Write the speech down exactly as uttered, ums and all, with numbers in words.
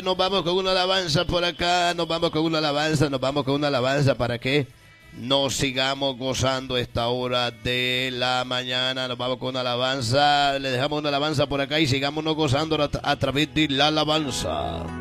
Nos vamos con una alabanza por acá, nos vamos con una alabanza, nos vamos con una alabanza para que nos sigamos gozando esta hora de la mañana. Nos vamos con una alabanza, le dejamos una alabanza por acá y sigámonos gozando a, a través de la alabanza.